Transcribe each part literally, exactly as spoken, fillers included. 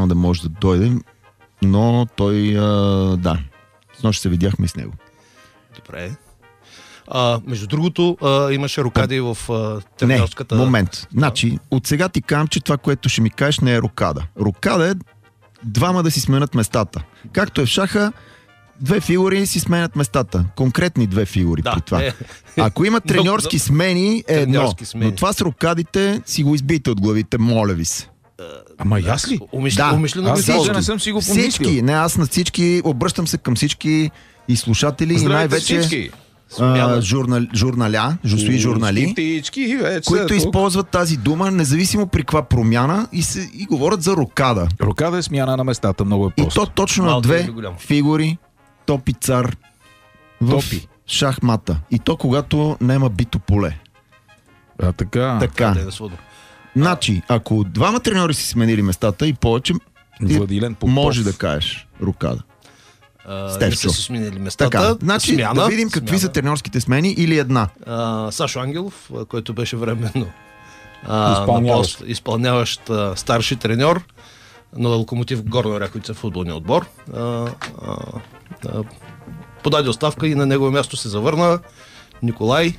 да може да дойде, но той, а, да, снощи се видяхме и с него. Добре. А, между другото, а, имаше рокади в а, тренерската... Не, момент. Значи, от сега ти казвам, че това, което ще ми кажеш, не е рокада. Рокада е двама да си сменят местата. Както е в шаха, две фигури си сменят местата. Конкретни две фигури да, при това. Е. Ако има треньорски смени, е едно. Смени. Но това с рокадите си го избийте от главите, моля ви се. Ама и аз ли? Умишлено, Да. умишлено Аз го даже използвам. не съм си го помислил. Всички, не аз на всички, обръщам се към всички и слушатели, и Здравейте най-вече всички. а, журнал, журналя, жусуи журнали, Птички, вече които са тук. използват тази дума, независимо при каква промяна, и, се, и говорят за рокада. Рокада е смяна на местата, много е И просто. то точно на Малко или две голямо. фигури, топ и цар в Топи. шахмата. И то когато няма бито поле. А така, Така. Да, да, сводно. Значи, ако двама треньори си сменили местата и повече, ти Владилен Попов. може да кажеш рокада. А, Стефчо. не са си сменили местата. Така, значи смяна, да видим какви смяна. са треньорските смени или една. А, Сашо Ангелов, а, който беше временно а, Изпълняващ. на пост, изпълняващ а, старши треньор на Локомотив Горна Оряховица футболния отбор. А, а, а, подаде оставка и на негово място се завърна Николай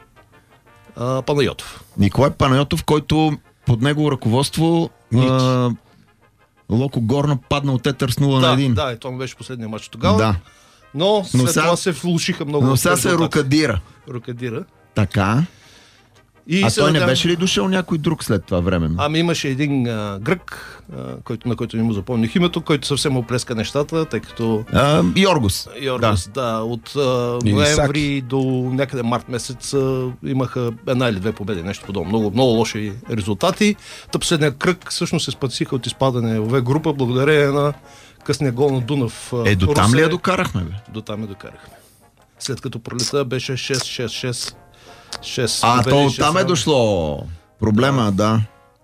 а, Панайотов. Николай Панайотов, който под негово ръководство а, Локо Горна падна от етър с нула на Да, един. да, и това беше последния матч тогава. Да. Но след Но сега- това се влушиха много. Но сега се резултати. рокадира. Рокадира. Така. И А се той не надявам- беше ли дошъл някой друг след това време? Ами имаше един а, грък, а, който, на който не му запомних името, който съвсем оплеска нещата, тъй като А, Йоргос. Йоргос, да. да, от а, Или ноември до някъде март месец а, имаха една или две победи, нещо подобно. Много, много лоши резултати. Та последния кръг всъщност се спасиха от изпадане в В група, благодарение на късния гол на Дунав. а, Е, до там Русе. ли я докарахме, бе? До там я докарахме. След като пролета беше шест шест шест. шест А, победи, то шест там е равни. дошло. Проблема, да.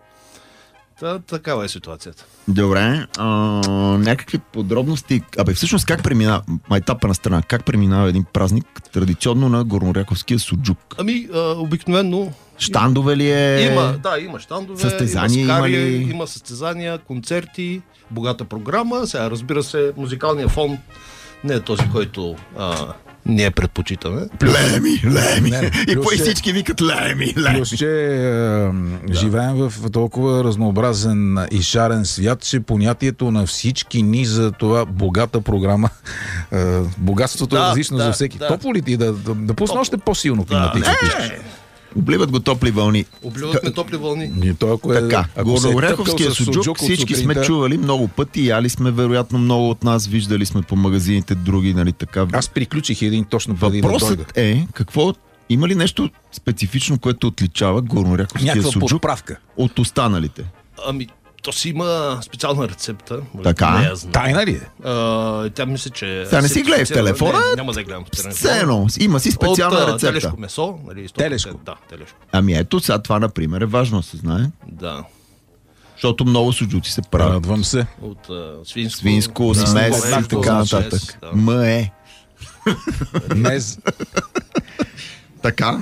Та, такава е ситуацията. Добре. А, някакви подробности. Абе, всъщност как преминава, майтапа на страна, как преминава един празник традиционно на горноряковския суджук? Ами, а, обикновено Щандове ли е? Има, да, има щандове, Състезания има, скари, има ли? има състезания, концерти, богата програма. Сега, разбира се, музикалният фон не е този, който а, ние предпочитаме. Леми, леми. Не, И плюс по е- всички викат леми, леми. Плюс, че е, живеем в толкова разнообразен и шарен свят, че понятието на всички ни за това богата програма, е, богатството е Да, различно да, за всеки. да. Топло ли ти да, да, да пусна Топло. още по-силно климатично? не, Обливат го топли вълни. обливат ме топли вълни. И той, ако е, Така, ако се е горноряховския тъпкал с суджук, от всички сме сутринта- чували много пъти, яли сме вероятно много от нас, виждали сме по магазините други, нали така. Аз приключих един точно преди да дойда. Въпросът е, какво, има ли нещо специфично, което отличава горноряховския Някаква суджук подправка. от останалите? Ами, то си има специална рецепта. може Така. би не я знам. Тайна ли е? А, тя мисля, че... Сега не си гледай в сертифицирана. телефона. Не, няма да я гледам в телефона. Все едно, има си специална От а, рецепта. телешко месо. Нали, сто процента. Телешко. Да, телешко. Ами ето, сега това, например, е важно да се знае, Да. защото много суджуци се правят. Радвам се. От а, свинско. Свинско, да, смес и говеждо, така смес, нататък. да. М е. Днес Така.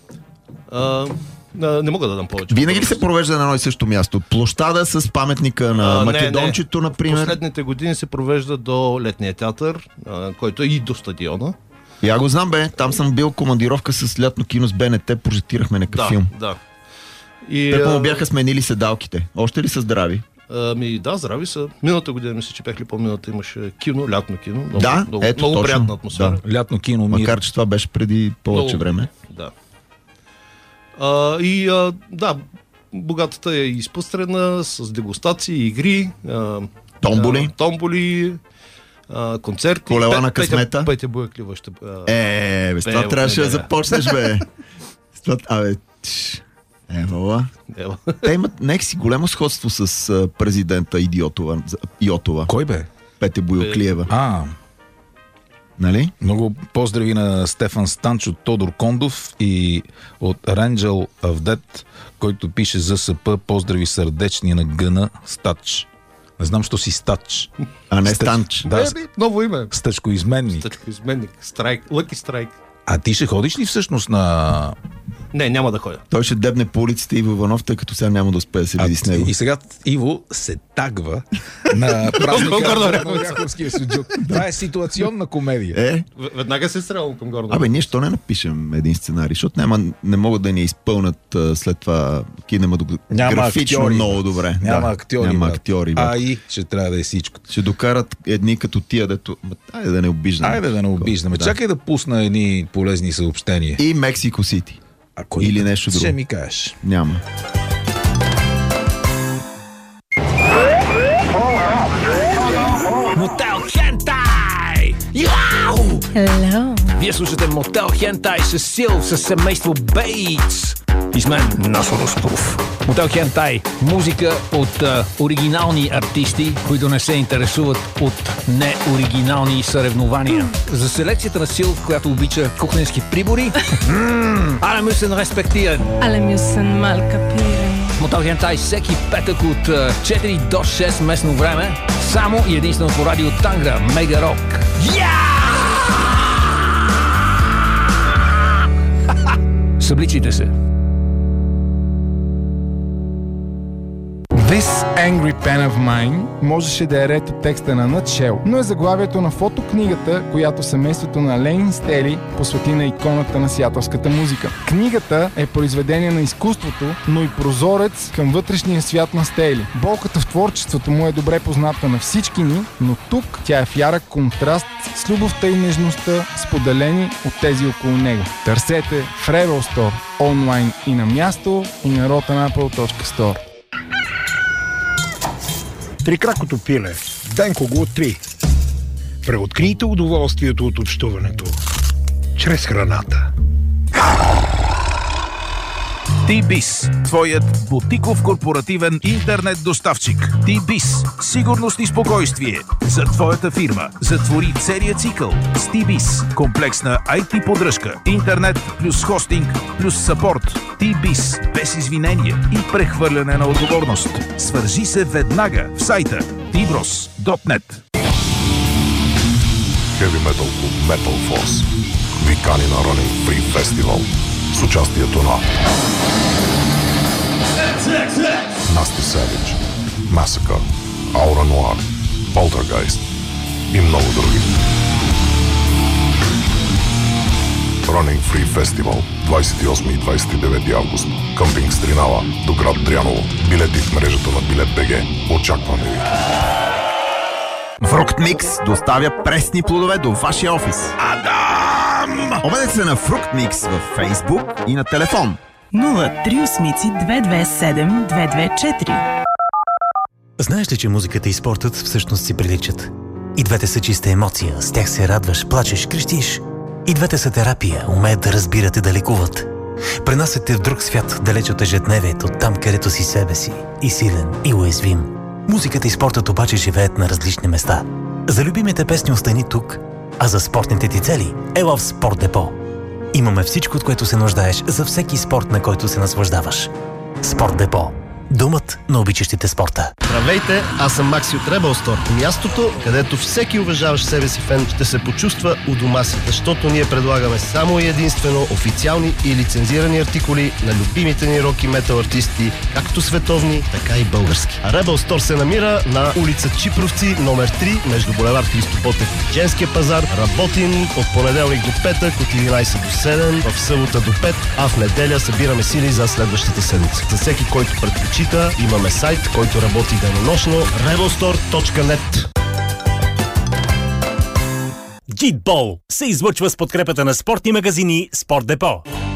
А, а, не мога да дам повече. Винаги ли се провежда на едно и също място? Площада с паметника на А, не, Македончето, не. например. Последните години се провежда до летния театър, а, който е и до стадиона. Я го знам, бе. Там съм бил командировка с лятно кино с Б Н Т, прожектирахме някакъв Да, филм. да. И, Те а, му бяха сменили седалките. Още ли са здрави? Ами да, здрави са. Миналата година, мисля, че бях ли по-миналата, имаше кино, лятно кино. Много, Да, много, ето много точно. приятна атмосфера. Да. лятно кино мир. Макар, че това беше преди повече Много. време. Да. А, и а, да, богатата е изпъстрена с дегустации, игри, а, Томболи. а, томболи, а, концерти. Колела Пет- на късмета. Петя, Петя Бояклива ще... А, Е, бе, с това Бе, трябваше да не, не. започнеш, бе. С това, абе, тш. Е, вала. ева. Те имат някакси голямо сходство с а, президента Идиотова. за- Йотова. Кой бе? Петя Бояклиева. А, Нали? много поздрави на Стефан Станч от Тодор Кондов и от Ренджел Авдет, който пише за СП поздрави сърдечни на Гъна Стач. Не знам, що си Стач. А не Стъч. Станч. Да, Е, бе, ново име. стъчко изменник. Стъчко изменник. Страйк. Лъки страйк. А ти ще ходиш ли всъщност на Не, няма да ходя. Той ще дебне по улиците Иво Иванов, тъй като сега няма да успее да се види с него. И сега Иво се тагва на празника на Горнооряховския суджук. Това е ситуационна комедия. Е? Веднага се стрелвам към Горно. Абе, ние що не напишем един сценарий, защото няма, не могат да ни изпълнят а, след това кинематографично много добре. Няма да, актьори. Няма брат. актьори. Брат. А и ще трябва да е всичко. Ще докарат едни като тия, дето... Айде да не обиждаме. Айде да не обиждаме. Да. Чакай да пусна едни полезни съобщения. И Мексико Сити. Ако или нещо друго. Ще ми кажеш. Няма. Мотел Хентай! Яу! Hello. Вие слушате Мотел Хентай с Сил, с семейство Бейтс. И с мен Насо Ростов. Мотел Хентай. Музика от а, оригинални артисти, които не се интересуват от неоригинални съревнования. За селекцията на Сил, която обича кухненски прибори. Але мюсен респектиран. Alle müssen mal kapieren. Мотел Хентай всеки петък от а, четири до шест местно време. Само и единствено по радио Тангра. Мега Рок. Събличите се. This Angry Pen of Mine можеше да е ред от текста на Nutshell, но е заглавието на фотокнигата, която семейството на Ленин Стели посвети на иконата на сиатълската музика. Книгата е произведение на изкуството, но и прозорец към вътрешния свят на Стели. Болката в творчеството му е добре позната на всички ни, но тук тя е в ярък контраст с любовта и нежността, споделени от тези около него. Търсете в Rebel Store, онлайн и на място, и на rotanapple точка store. Трикракото пиле. Денко го три. Преоткрийте удоволствието от общуването чрез храната. T-Biz, твоят бутиков корпоративен интернет доставчик. T-Biz, сигурност и спокойствие за твоята фирма. Затвори целият цикъл с T-Biz. Комплексна ай ти поддръжка, интернет плюс хостинг плюс съпорт. T-Biz, без извинение и прехвърляне на отговорност. Свържи се веднага в сайта ти брос точка нет. Heavy Metal Club Metal Force викани на Running Free Festival с участието на Nasty Savage, Massacre, Aura Noir, Poltergeist и много други. Running Free Festival двадесет и осми и двадесет и девети август. Къмпинг Стринава до град Дряново. Билети в мрежата на Билет БГ. Очакваме ви! Фрукт Микс доставя пресни плодове до вашия офис. Адам! Обадете се на Фрукт Микс във Фейсбук и на телефон нула три осем две две седем две две четири. Знаеш ли, че музиката и спортът всъщност си приличат? И двете са чиста емоция, с тях се радваш, плачеш, крещиш. И двете са терапия, умеят да разбират и да лекуват. Пренасят те в друг свят, далеч от ежедневието, там където си себе си, и силен, и уязвим. Музиката и спортът обаче живеят на различни места. За любимите песни остани тук, а за спортните ти цели ела в Спорт Депо. Имаме всичко, от което се нуждаеш за всеки спорт, на който се наслаждаваш. Спорт Депо. Думът на обичащите спорта. Здравейте, аз съм Макси от Rebel Store. Мястото, където всеки уважаващ себе си фен ще се почувства у дома си, защото ние предлагаме само и единствено официални и лицензирани артикули на любимите ни рок и метал артисти, както световни, така и български. А Rebel Store се намира на улица Чипровци, номер три, между булевард Христо Ботев и Женския пазар. Работим от понеделник до петък, от единадесет до седем, в събота до пет, а в неделя събираме сили за следващата седмица. За всеки, който предпочита, имаме сайт, който работи денонощно rebel store точка нет. Джитбол се излъчва с подкрепата на спортни магазини Спорт Депо.